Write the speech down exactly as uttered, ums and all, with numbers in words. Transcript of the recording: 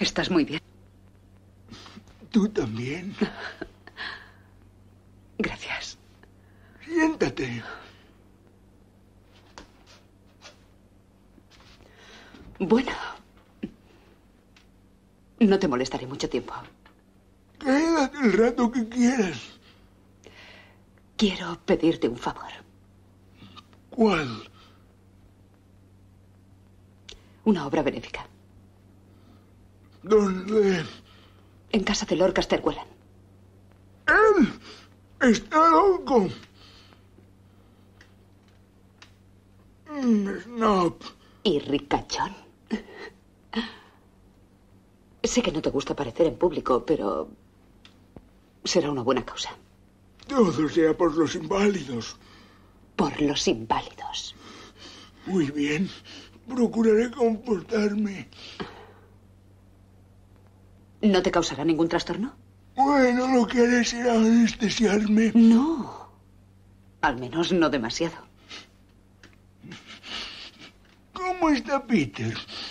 Estás muy bien. Tú también. Gracias. Siéntate. Bueno, no te molestaré mucho tiempo. Quédate el rato que quieras. Quiero pedirte un favor. ¿Cuál? Una obra benéfica. ¿Dónde? En casa de Lord Casterwellan. ¡Él está loco! Mm, Snob. Y ricachón. Sé que no te gusta aparecer en público, pero será una buena causa. Todo sea por los inválidos. Por los inválidos. Muy bien. Procuraré comportarme. ¿No te causará ningún trastorno? Bueno, lo que haré será anestesiarme. No. Al menos no demasiado. ¿Cómo está Peter?